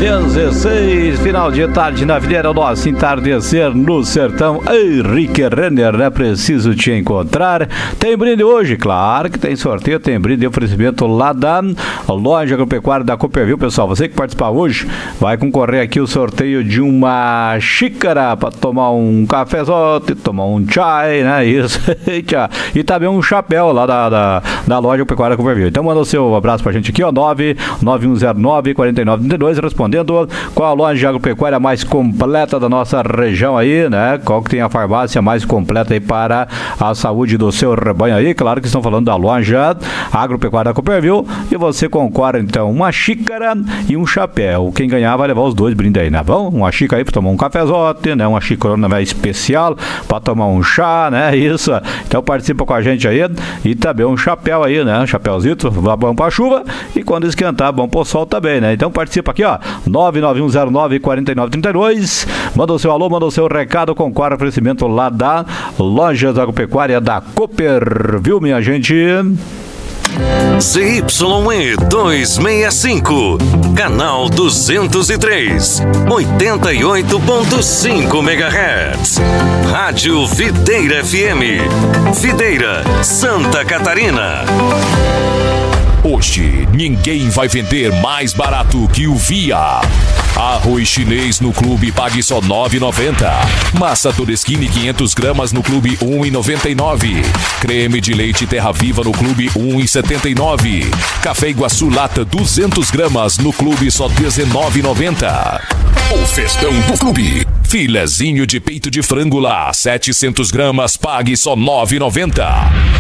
16, final de tarde na Videira, nosso entardecer no sertão. Henrique Renner, né? Preciso te encontrar. Tem brinde hoje? Claro que tem sorteio, tem brinde de oferecimento lá da loja agropecuária da Copperville, pessoal. Você que participar hoje vai concorrer aqui o sorteio de uma xícara para tomar um cafezote, tomar um chai, né? Isso. E também um chapéu lá da loja agropecuária da Copperville. Então manda o seu abraço pra gente aqui, ó, 99109-4932, respondendo qual a loja agropecuária mais completa da nossa região aí, né? Qual que tem a farmácia mais completa aí para a saúde do seu rebanho aí. Claro que estão falando da loja agropecuária da Copperville. E você concorre, então, uma xícara e um chapéu. Quem ganhar vai levar os dois brindes aí, né? Bom, uma xícara aí para tomar um cafezote, né? Uma xícara especial para tomar um chá, né? Isso. Então participa com a gente aí. E também um chapéu aí, né? Um chapéuzito, bom pra chuva. E quando esquentar, bom pro sol também, né? Então participa aqui, ó. 99109-4932. Manda o seu alô, manda o seu recado, concorre ao oferecimento lá da loja agropecuária da Copperville, minha gente. ZYE 265, canal 203, 88.5 MHz. Rádio Videira FM, Videira, Santa Catarina. Hoje, ninguém vai vender mais barato que o Via. Arroz chinês no clube pague só R$ 9,90. Massa Todeschini 500 gramas no clube R$ 1,99. Creme de leite Terra Viva no clube R$ 1,79. Café Iguaçu lata 200 gramas no clube só R$ 19,90. O festão do clube. Filezinho de peito de frango lá 700 gramas pague só R$ 9,90.